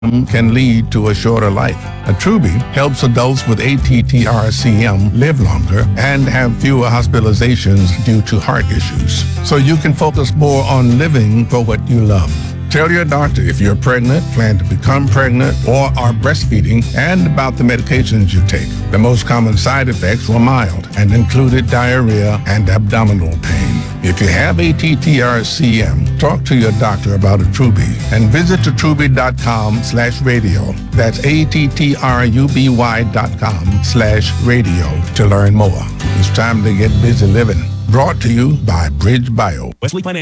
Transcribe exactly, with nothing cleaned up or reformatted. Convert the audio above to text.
can lead to a shorter life. Attruby helps adults with A T T R C M live longer and have fewer hospitalizations due to heart issues. So you can focus more on living for what you love. Tell your doctor if you're pregnant, plan to become pregnant, or are breastfeeding, and about the medications you take. The most common side effects were mild and included diarrhea and abdominal pain. If you have A T T R C M, talk to your doctor about Attruby and visit attruby.com slash radio. That's A-T-T-R-U-B-Y dot com slash radio to learn more. It's time to get busy living. Brought to you by Bridge Bio. Wesley Financial.